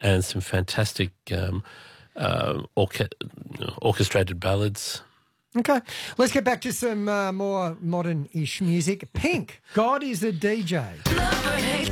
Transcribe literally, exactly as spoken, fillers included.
and some fantastic um, uh, orche- orchestrated ballads. Okay, let's get back to some uh, more modern-ish music. Pink, God is a D J.